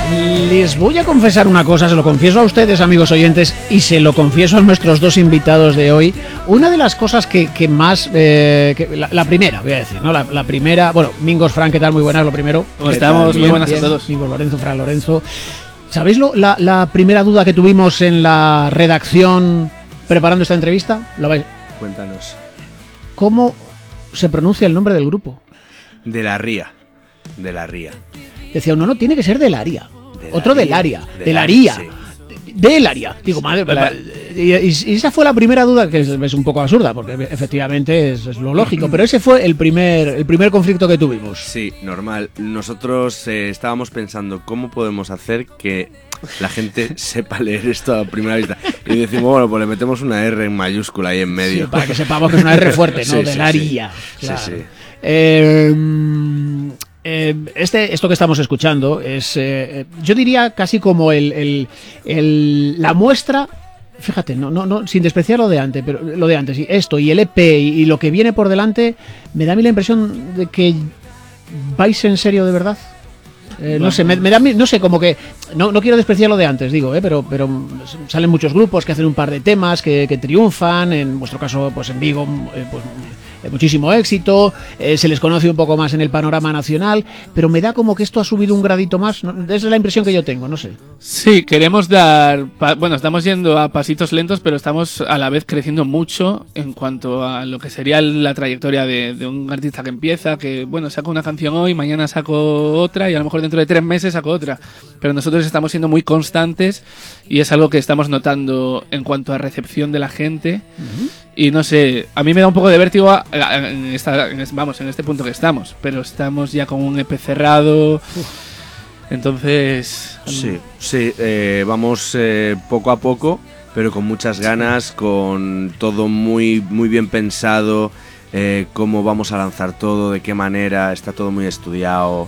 Les voy a confesar una cosa, se lo confieso a ustedes, amigos oyentes, y se lo confieso a nuestros dos invitados de hoy. Una de las cosas que más... la primera, voy a decir, ¿no? La primera... Bueno, Mingos, Fran, ¿qué tal? Muy buenas, lo primero. ¿Cómo estamos? Muy buenas a todos. Mingos, Lorenzo, Fran, Lorenzo. ¿Sabéis la primera duda que tuvimos en la redacción preparando esta entrevista? Cuéntanos. ¿Cómo se pronuncia el nombre del grupo? De la Ría. De la Ría. Decía uno, no, tiene que ser del área. Otro del área. Del área. área. Del área. Digo, madre. Y esa fue la primera duda, que es un poco absurda, porque efectivamente es lo lógico. Pero ese fue el primer conflicto que tuvimos. Sí, normal. Nosotros estábamos pensando cómo podemos hacer que la gente sepa leer esto a primera vista. Y decimos, bueno, pues le metemos una R en mayúscula ahí en medio. Sí, para que sepamos que es una R fuerte, ¿no? Sí, del sí, área. Sí. Claro. Sí, sí. Esto que estamos escuchando es, yo diría casi como la muestra, fíjate, no, sin despreciar lo de antes, pero lo de antes, y esto y el EP y lo que viene por delante, me da a mí la impresión de que vais en serio de verdad. No sé, me da, no sé, como que no quiero despreciar lo de antes, digo, pero salen muchos grupos que hacen un par de temas que triunfan, en vuestro caso, pues en Vigo, pues muchísimo éxito, se les conoce un poco más en el panorama nacional, pero me da como que esto ha subido un gradito más, ¿no? Esa es la impresión que yo tengo, no sé. Sí, queremos dar... Bueno, estamos yendo a pasitos lentos, pero estamos a la vez creciendo mucho en cuanto a lo que sería la trayectoria de un artista que empieza, que, bueno, saco una canción hoy, mañana saco otra y a lo mejor dentro de 3 meses saco otra. Pero nosotros estamos siendo muy constantes y es algo que estamos notando en cuanto a recepción de la gente. Y no sé, a mí me da un poco de vértigo en este punto que estamos, pero estamos ya con un EP cerrado. Entonces... Sí, vamos poco a poco, pero con muchas ganas, con todo muy, muy bien pensado, cómo vamos a lanzar todo, de qué manera, está todo muy estudiado.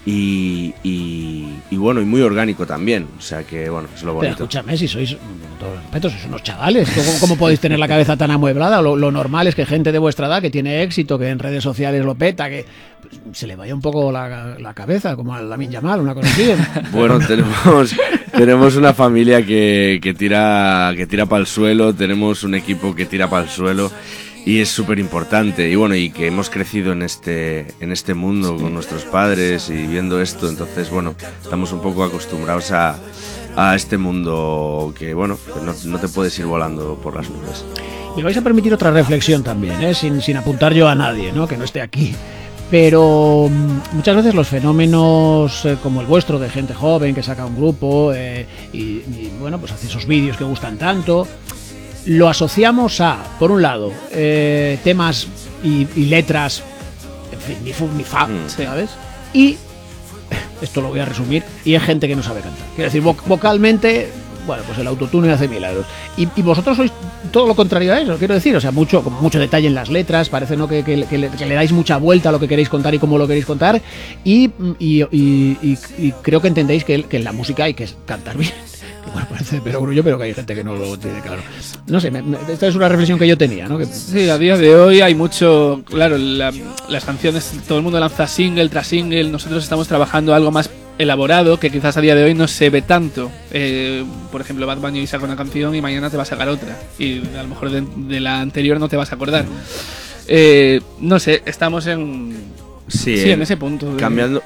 Y bueno, y muy orgánico también, o sea que bueno, es lo bonito. Pero escúchame, si sois, con todos los respetos, sois unos chavales, ¿cómo podéis tener la cabeza tan amueblada? Lo normal es que gente de vuestra edad, que tiene éxito, que en redes sociales lo peta, que se le vaya un poco la cabeza, como a Lamine Yamal, una cosa así. Bueno, tenemos una familia que tira para el suelo, tenemos un equipo que tira para el suelo. Y es súper importante, y bueno, y que hemos crecido en este mundo con nuestros padres y viendo esto, entonces bueno, estamos un poco acostumbrados a este mundo que bueno, que no te puedes ir volando por las nubes. Me vais a permitir otra reflexión también, sin apuntar yo a nadie, ¿no? Que no esté aquí. Pero muchas veces los fenómenos como el vuestro, de gente joven que saca un grupo y bueno, pues hace esos vídeos que gustan tanto, lo asociamos a, por un lado, temas y letras, en fin, ni fu ni fa, ¿sabes? Y, esto lo voy a resumir, y es gente que no sabe cantar. Quiero decir, vocalmente, bueno, pues el autotune hace milagros. Y vosotros sois todo lo contrario a eso, quiero decir, o sea, con mucho detalle en las letras, parece, ¿no?, que le dais mucha vuelta a lo que queréis contar y cómo lo queréis contar, y creo que entendéis que en la música hay que cantar bien. Bueno, parece perogrullo, pero que hay gente que no lo tiene claro. No sé, esta es una reflexión que yo tenía, ¿no? Sí, a día de hoy hay mucho... Claro, las canciones, todo el mundo lanza single tras single. Nosotros estamos trabajando algo más elaborado, que quizás a día de hoy no se ve tanto. Por ejemplo, Bad Bunny saca una canción y mañana te va a sacar otra. Y a lo mejor de la anterior no te vas a acordar. No sé, estamos en... Sí, en ese punto. Cambiando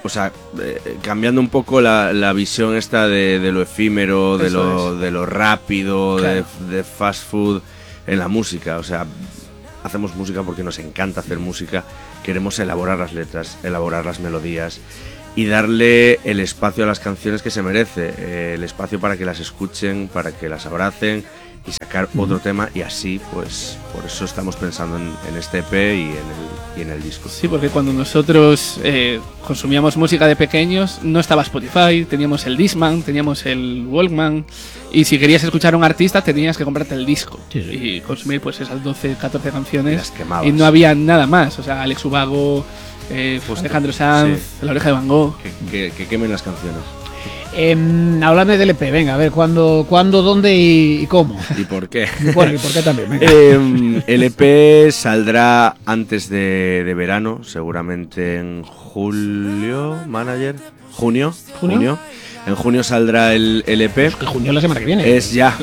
un poco la visión esta de lo efímero, de lo rápido, claro, de fast food en la música. O sea, hacemos música porque nos encanta hacer música. Queremos elaborar las letras, elaborar las melodías y darle el espacio a las canciones que se merece. El espacio para que las escuchen, para que las abracen y sacar otro tema, y así, pues, por eso estamos pensando en este EP y en el disco. Sí, porque cuando nosotros consumíamos música de pequeños, no estaba Spotify, teníamos el Discman, teníamos el Walkman, y si querías escuchar a un artista tenías que comprarte el disco y consumir pues esas 12, 14 canciones, y no había nada más. O sea, Alex Ubago, Alejandro Sanz, La Oreja de Van Gogh. Que quemen las canciones. Háblame del EP, venga, a ver, ¿cuándo, dónde y cómo? ¿Y por qué? Bueno, y por qué también, venga. El EP saldrá antes de verano, seguramente en julio, manager. ¿Junio? En junio saldrá el EP. Pues que junio es la semana que viene. Es ya.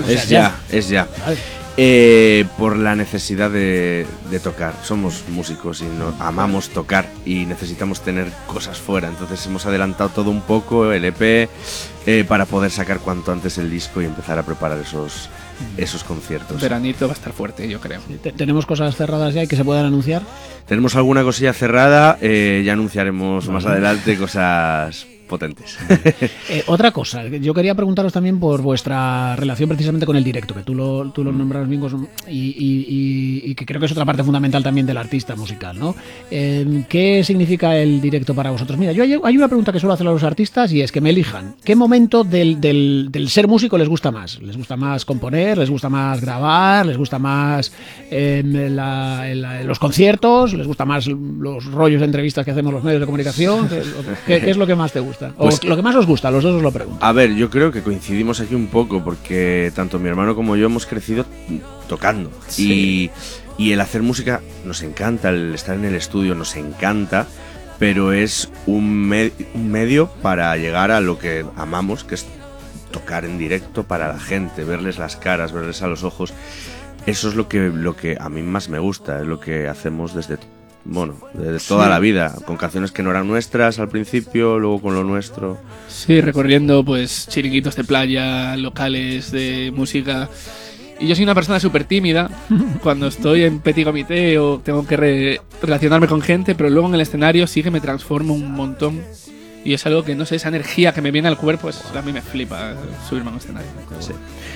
Vale. Por la necesidad de tocar. Somos músicos y amamos tocar y necesitamos tener cosas fuera. Entonces hemos adelantado todo un poco el EP para poder sacar cuanto antes el disco y empezar a preparar esos conciertos. Veranito va a estar fuerte, yo creo. ¿Tenemos cosas cerradas ya y que se puedan anunciar? Tenemos alguna cosilla cerrada, ya anunciaremos más adelante cosas potentes. Otra cosa, yo quería preguntaros también por vuestra relación precisamente con el directo, que tú lo nombras bien, y que creo que es otra parte fundamental también del artista musical, ¿no? ¿Qué significa el directo para vosotros? Mira, hay una pregunta que suelo hacer a los artistas y es que me elijan. ¿Qué momento del ser músico les gusta más? ¿Les gusta más componer? ¿Les gusta más grabar? ¿Les gusta más los conciertos? ¿Les gusta más los rollos de entrevistas que hacemos los medios de comunicación? ¿Qué es lo que más te gusta? O pues, lo que más os gusta, los dos os lo pregunto. A ver, yo creo que coincidimos aquí un poco porque tanto mi hermano como yo hemos crecido tocando. Sí. Y el hacer música nos encanta, el estar en el estudio nos encanta, pero es un medio para llegar a lo que amamos, que es tocar en directo para la gente, verles las caras, verles a los ojos. Eso es lo que a mí más me gusta, es lo que hacemos desde toda la vida, con canciones que no eran nuestras al principio, luego con lo nuestro. Sí, recorriendo pues chiringuitos de playa, locales de música. Y yo soy una persona súper tímida cuando estoy en petit comité o tengo que relacionarme con gente, pero luego en el escenario sí que me transformo un montón. Y es algo que, no sé, esa energía que me viene al cuerpo, a mí me flipa subirme a un escenario. Sí.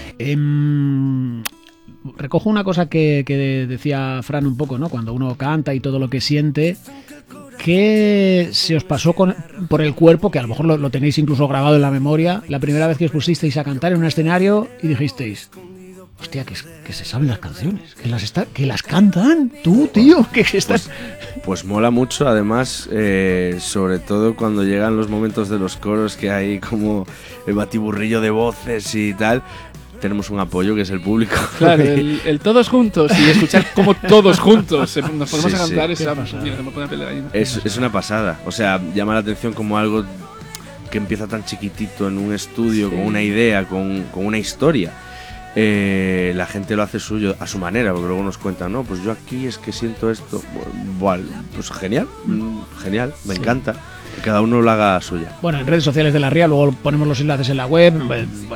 Recojo una cosa que decía Fran un poco, ¿no? Cuando uno canta y todo lo que siente, ¿qué se os pasó por el cuerpo, que a lo mejor lo tenéis incluso grabado en la memoria, la primera vez que os pusisteis a cantar en un escenario y dijisteis, hostia, que se saben las canciones, que las cantan tú, tío, que estás... Pues mola mucho, además, sobre todo cuando llegan los momentos de los coros, que hay como el batiburrillo de voces y tal. Tenemos un apoyo que es el público. Claro, el todos juntos y escuchar como todos juntos nos ponemos a cantar es una pasada. O sea, llama la atención como algo que empieza tan chiquitito en un estudio, con una idea, con una historia. La gente lo hace suyo a su manera, porque luego nos cuentan, no, pues yo aquí es que siento esto. Bueno, pues genial, me encanta. Que cada uno lo haga suya. Bueno, en redes sociales de La Ría, luego ponemos los enlaces en la web. Bueno, pues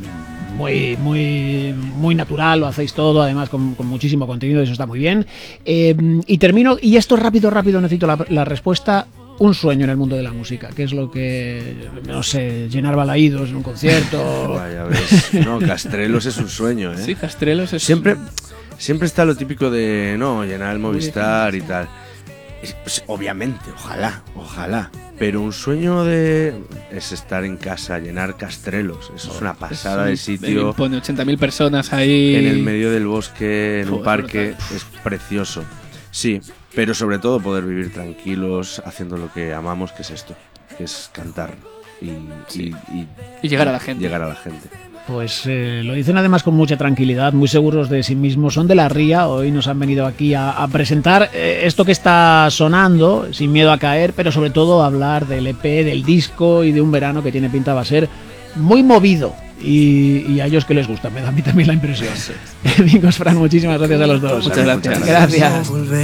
muy natural, lo hacéis todo, además con muchísimo contenido, eso está muy bien. Y termino, y esto rápido, necesito la respuesta. Un sueño en el mundo de la música, que es lo que, no sé, llenar balaídos en un concierto. Vaya, ves. No, Castrelos es un sueño, ¿eh? Sí, Castrelos es... Siempre está lo típico de, no, llenar el Movistar y tal. Pues, obviamente, ojalá. Pero un sueño es estar en casa, llenar Castrelos. Eso es una pasada de sitio. Pone 80.000 personas ahí. En el medio del bosque, en un parque. Es precioso. Sí, pero sobre todo poder vivir tranquilos haciendo lo que amamos, que es esto. Que es cantar y llegar a la gente. Pues lo dicen además con mucha tranquilidad, muy seguros de sí mismos. Son de La Ría, hoy nos han venido aquí a presentar esto que está sonando, Sin miedo a caer, pero sobre todo a hablar del EP, del disco y de un verano que tiene pinta va a ser muy movido. Y a ellos que les gusta, me da a mí también la impresión. Amigos, Fran, muchísimas gracias a los dos. Muchas gracias. Gracias.